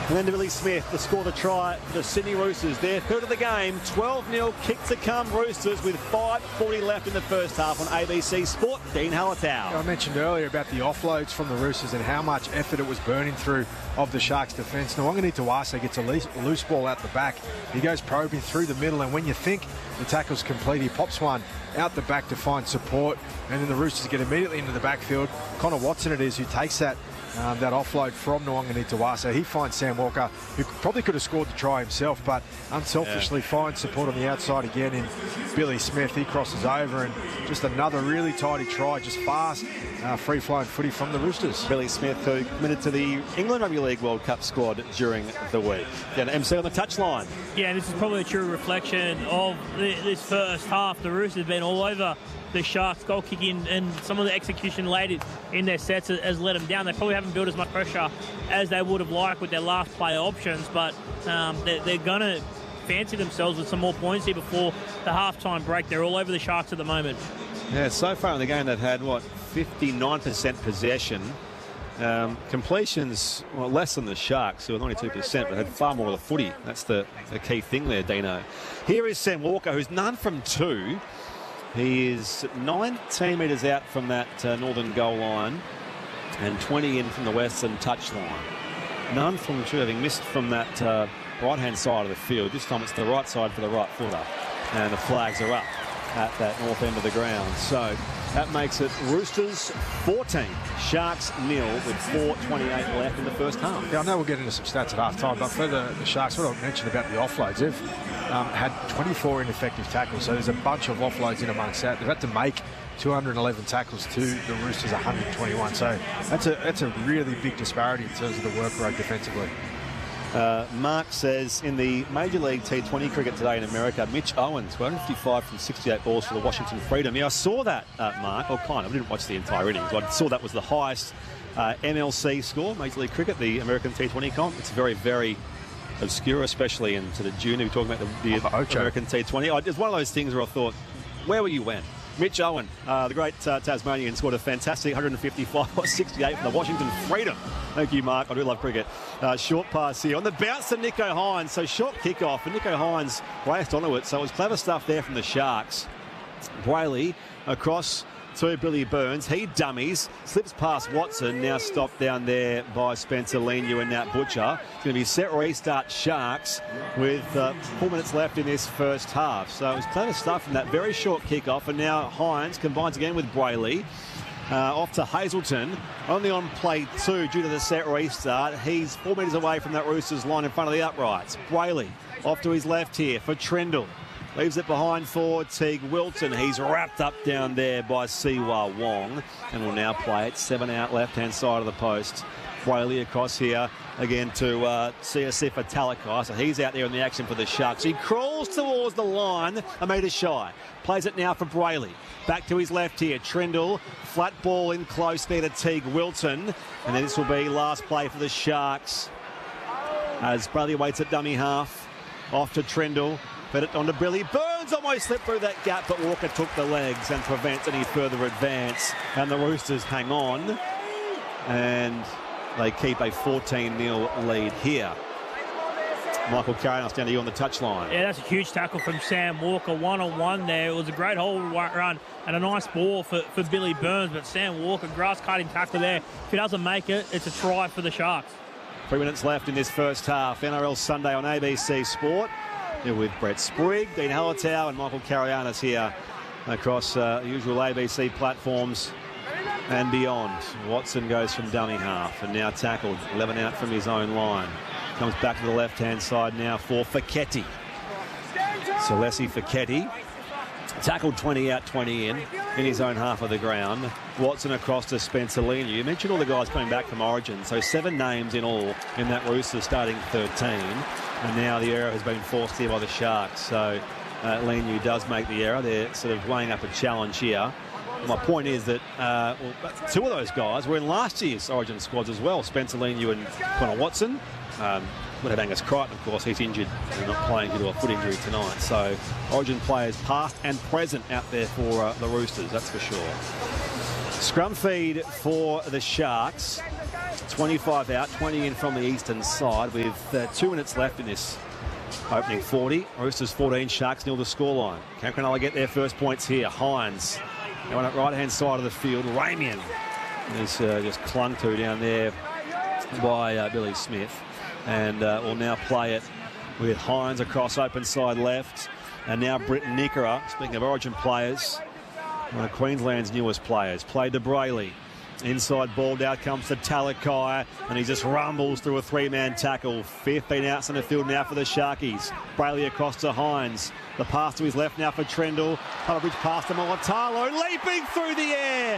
And then to Billy Smith to score the try for the Sydney Roosters. Their third of the game, 12-0 kick to come Roosters with 5:40 left in the first half on ABC Sport. Dean Hallertau. I mentioned earlier about the offloads from the Roosters and how much effort it was burning through of the Sharks defence. Nawaqanitawase gets a loose ball out the back. He goes probing through the middle, and when you think the tackle's complete, he pops one out the back to find support, and then the Roosters get immediately into the backfield. Connor Watson it is who takes that offload from Nawaqanitawase. He finds Sam Walker, who probably could have scored the try himself, but unselfishly finds support on the outside again in Billy Smith. He crosses over, and just another really tidy try, just fast, free-flowing footy from the Roosters. Billy Smith, who committed to the England Rugby League World Cup squad during the week. Down to MC on the touchline. Yeah, this is probably a true reflection of this first half. The Roosters have been all over the Sharks. Goal kicking and some of the execution late in their sets has let them down. They probably haven't built as much pressure as they would have liked with their last play options, but they're going to fancy themselves with some more points here before the halftime break. They're all over the Sharks at the moment. Yeah, so far in the game they've had, 59% possession. Completions, less than the Sharks, who are 92%, but had far more of the footy. That's the key thing there, Dino. Here is Sam Walker, who's none from two. He is 19 metres out from that northern goal line and 20 in from the western touchline. None from two, having missed from that right-hand side of the field. This time it's the right side for the right footer. And the flags are up at that north end of the ground. So that makes it Roosters 14, Sharks 0 with 4:28 left in the first half. Yeah, I know we'll get into some stats at half-time, but for the Sharks, what I mentioned about the offloads, they've had 24 ineffective tackles, so there's a bunch of offloads in amongst that. They've had to make 211 tackles to the Roosters 121, so that's a really big disparity in terms of the work rate defensively. Mark says, in the Major League T20 cricket today in America, Mitch Owen, 255 from 68 balls for the Washington Freedom. Yeah, I saw that, Mark, or kind of. I didn't watch the entire innings. I saw that was the highest MLC score, Major League Cricket, the American T20 comp. It's very, very obscure, especially in sort of June. We were talking about the American T20. It's one of those things where I thought, where were you when? Mitch Owen, the great Tasmanian, scored a fantastic 155 or 68 for the Washington Freedom. Thank you, Mark. I do love cricket. Short pass here. On the bounce to Nicho Hynes. So short kick-off, and Nicho Hynes raced onto it. So it was clever stuff there from the Sharks. Brayley across to Billy Burns. He dummies, slips past Watson, now stopped down there by Spencer Leniu and Nat Butcher. It's going to be set restart Sharks with 4 minutes left in this first half. So it was clever stuff from that very short kick-off, and now Hynes combines again with Brayley. Off to Hazelton, only on play 2 due to the set restart. He's 4 metres away from that Roosters line in front of the uprights. Brayley off to his left here for Trendall. Leaves it behind for Teague Wilton. He's wrapped up down there by Siwa Wong and will now play it 7 out left-hand side of the post. Brayley across here again to Siosifa Talakai. So he's out there in the action for the Sharks. He crawls towards the line, a metre shy. Plays it now for Brayley. Back to his left here. Trendall, flat ball in close there to Teague Wilton. And then this will be last play for the Sharks as Brayley waits at dummy half. Off to Trendall. Fed it on to Billy Burns, almost slipped through that gap, but Walker took the legs and prevents any further advance. And the Roosters hang on, and they keep a 14-0 lead here. Michael Carrion, I'll stand to you on the touchline. Yeah, that's a huge tackle from Sam Walker, one-on-one there. It was a great hole run and a nice ball for Billy Burns, but Sam Walker, grass-cutting tackle there. If he doesn't make it, it's a try for the Sharks. 3 minutes left in this first half. NRL Sunday on ABC Sport. With Brett Sprigg, Dean Hallertau and Michael Carianis here across the usual ABC platforms and beyond. Watson goes from dummy half and now tackled, 11 out from his own line. Comes back to the left-hand side now for Feketi. Celesi Feketi tackled 20 out, 20 in his own half of the ground. Watson across to Spencer Leniu. You mentioned all the guys coming back from Origin, so 7 names in all in that Roosters starting 13. And now the error has been forced here by the Sharks. So Leniu does make the error. They're sort of weighing up a challenge here. My point is that 2 of those guys were in last year's Origin squads as well. Spencer Leniu and Connor Watson. Would have Angus Crichton, of course. He's injured and not playing due to a foot injury tonight. So Origin players past and present out there for the Roosters, that's for sure. Scrum feed for the Sharks. 25 out, 20 in from the eastern side with 2 minutes left in this opening 40. Roosters 14, Sharks 0 the scoreline. Can Cronulla get their first points here? Hines, they on the right-hand side of the field. Ramian is just clung to down there by Billy Smith. And will now play it with Hines across open side left. And now Britton Nikora, speaking of Origin players, one of Queensland's newest players, played to Brayley. Inside ball, down comes to Talakai, and he just rumbles through a 3-man tackle. 15 out in the field now for the Sharkies. Brayley across to Hines. The pass to his left now for Trendall. Coverbridge pass to Mulitalo, leaping through the air.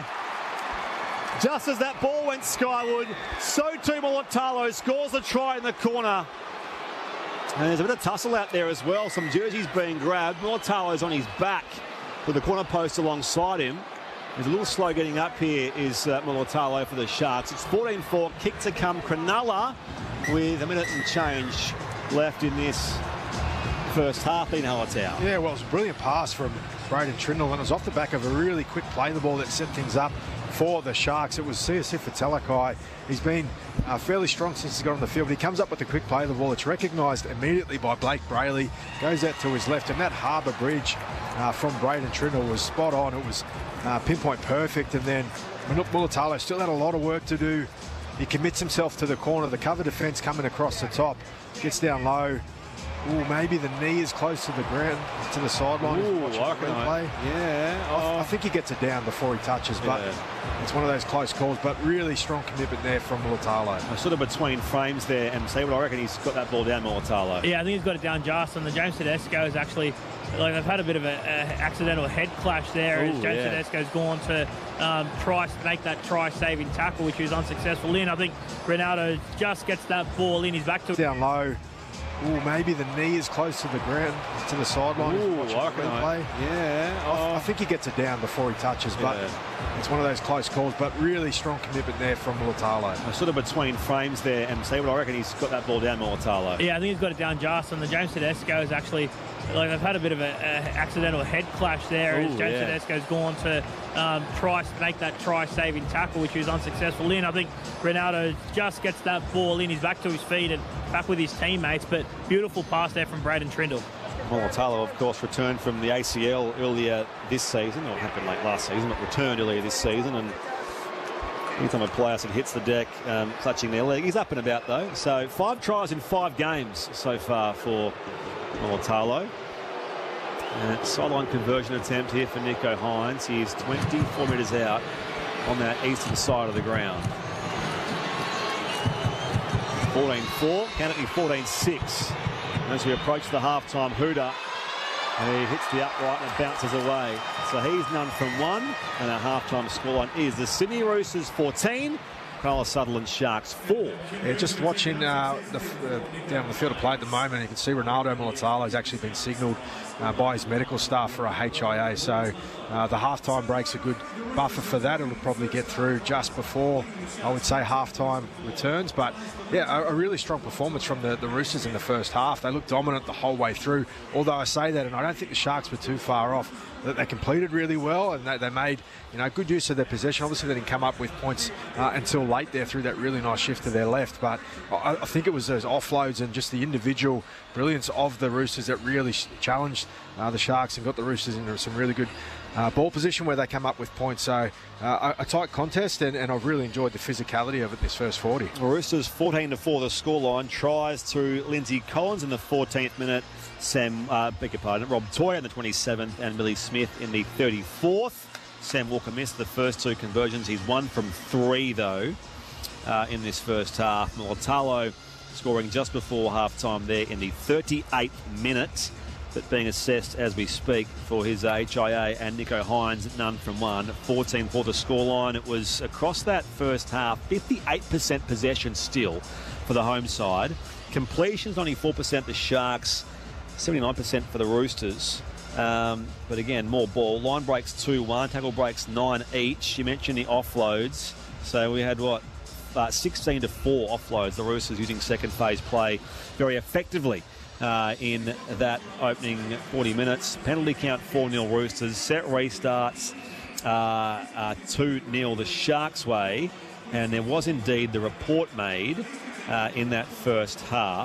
Just as that ball went skyward, so too Mulitalo scores a try in the corner. And there's a bit of tussle out there as well. Some jerseys being grabbed. Mulitalo's on his back with the corner post alongside him. He's a little slow getting up here, is Mulitalo for the Sharks. It's 14-4, kick to come. Cronulla with a minute and change left in this first half in Hallertau. Yeah, well, it was a brilliant pass from Braden Trindle, and it was off the back of a really quick play the ball that set things up for the Sharks. It was CSF for Talakai. He's been fairly strong since he's got on the field, but he comes up with a quick play of the ball. It's recognised immediately by Blake Brayley, goes out to his left, and that harbour bridge from Braden Trindle was spot on. It was pinpoint perfect, and then Mulitalo still had a lot of work to do. He commits himself to the corner, the cover defence coming across the top, gets down low. Ooh, maybe the knee is close to the ground, to the sideline. Ooh, I I think he gets it down before he touches, but it's one of those close calls, but really strong commitment there from Mulitalo. Sort of between frames there, and see what I reckon he's got that ball down, Mulitalo. Yeah, I think he's got it down just, and the James Tedesco is actually, like, they've had a bit of an accidental head clash there. As James Tedesco's gone to make that try-saving tackle, which was unsuccessful in. I think Ronaldo just gets that ball in. He's back to down low. Ooh, maybe the knee is close to the ground, to the sideline. Ooh, I think he gets it down before he touches, but it's one of those close calls, but really strong commitment there from Mulitalo. Sort of between frames there, and see what I reckon he's got that ball down, Mulitalo. Yeah, I think he's got it down just, and the James Tedesco is actually, like, they've had a bit of an accidental head clash there. As James Tedesco's gone to make that try-saving tackle, which was unsuccessful in. I think Ronaldo just gets that ball in. He's back to his feet and back with his teammates, but beautiful pass there from Braden Trindle. Mulitalo, of course, returned from the ACL earlier this season, or it happened late last season, but returned earlier this season, and anytime a player hits the deck clutching their leg, he's up and about though. So 5 tries in 5 games so far for Mulitalo. Sideline conversion attempt here for Nicho Hines. He is 24 metres out on that eastern side of the ground. 14-4, can it be 14-6? As we approach the halftime hooter, and he hits the upright and it bounces away. So he's none from 1, and our halftime scoreline is the Sydney Roosters 14, Cronulla Sutherland Sharks 4. Yeah, just watching down the field of play at the moment, you can see Ronaldo Mulitalo has actually been signalled by his medical staff for a HIA. So the halftime break's a good buffer for that. It'll probably get through just before, I would say, halftime returns. But yeah, a really strong performance from the Roosters in the first half. They looked dominant the whole way through. Although I say that, and I don't think the Sharks were too far off. That they completed really well, and they made good use of their possession. Obviously, they didn't come up with points until late there through that really nice shift to their left. But I think it was those offloads and just the individual brilliance of the Roosters that really challenged the Sharks and got the Roosters into some really good ball position where they come up with points. So a tight contest, and I've really enjoyed the physicality of it this first 40. Roosters 14-4 the scoreline. Tries to Lindsay Collins in the 14th minute. Rob Toyer in the 27th, and Billy Smith in the 34th. Sam Walker missed the first 2 conversions. He's 1 from 3 though in this first half. Mulitalo scoring just before half-time there in the 38th minute, but being assessed as we speak for his HIA, and Nicho Hines none from 1. 14 for the scoreline. It was across that first half, 58% possession still for the home side. Completions only 4% the Sharks, 79% for the Roosters. But again, more ball. Line breaks 2-1, tackle breaks 9 each. You mentioned the offloads. So we had 16-4 offloads. The Roosters using second phase play very effectively in that opening 40 minutes. Penalty count 4-0 Roosters. Set restarts 2-0 the Sharks way. And there was indeed the report made in that first half